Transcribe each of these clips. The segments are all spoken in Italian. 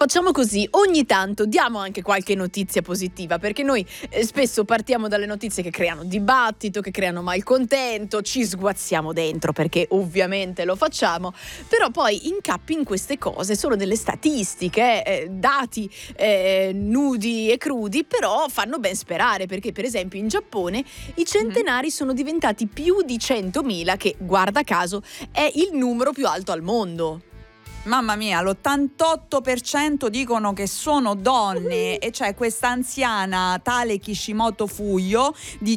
Facciamo così, ogni tanto diamo anche qualche notizia positiva, perché noi spesso partiamo dalle notizie che creano dibattito, che creano malcontento, ci sguazziamo dentro perché ovviamente lo facciamo, però poi incappi in queste cose, sono delle statistiche, dati nudi e crudi, però fanno ben sperare, perché per esempio in Giappone i centenari sono diventati più di 100.000, che guarda caso è il numero più alto al mondo. Mamma mia, l'88% dicono che sono donne e c'è questa anziana tale Kishimoto Fuyo di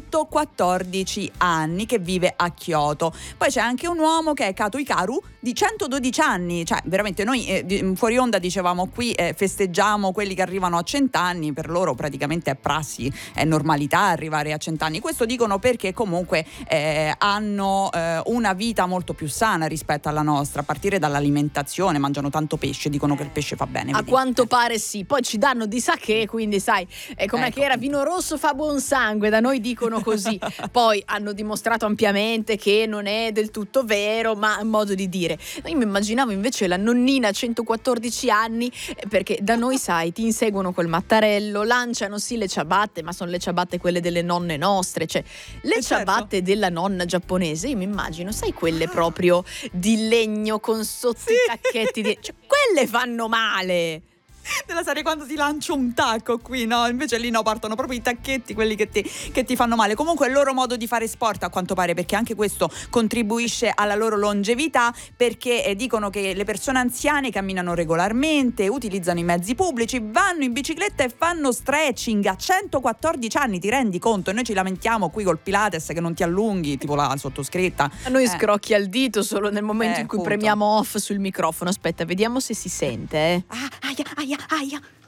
114 anni che vive a Kyoto. Poi c'è anche un uomo che è Kato Hikaru di 112 anni, cioè veramente noi fuori onda dicevamo qui festeggiamo quelli che arrivano a 100 anni, per loro praticamente è prassi, è normalità arrivare a 100 anni. Questo dicono perché comunque hanno una vita molto più sana rispetto alla nostra, a partire dall'alimentazione, mangiano tanto pesce, dicono che il pesce fa bene. A quanto pare sì, poi ci danno di sake, quindi sai, com'è che era, vino rosso fa buon sangue, da noi dicono così. Poi hanno dimostrato ampiamente che non è del tutto vero, ma è un modo di dire. Io mi immaginavo invece la nonnina a 114 anni, perché da noi sai, ti inseguono col mattarello, lanciano sì le ciabatte, ma sono le ciabatte quelle delle nonne nostre, cioè le ciabatte della nonna giapponese, io mi immagino, sai, quelle proprio di legno con sotto i tacchetti, cioè quelle fanno male. Della serie quando ti lancio un tacco qui, no? Invece lì no, partono proprio i tacchetti, quelli che ti fanno male. Comunque è il loro modo di fare sport a quanto pare, perché anche questo contribuisce alla loro longevità, perché dicono che le persone anziane camminano regolarmente, utilizzano i mezzi pubblici, vanno in bicicletta e fanno stretching a 114 anni, ti rendi conto? E noi ci lamentiamo qui col Pilates che non ti allunghi, tipo la sottoscritta. A noi scrocchi al dito solo nel momento in cui appunto. premiamo off sul microfono. Aspetta, vediamo se si sente. Aia.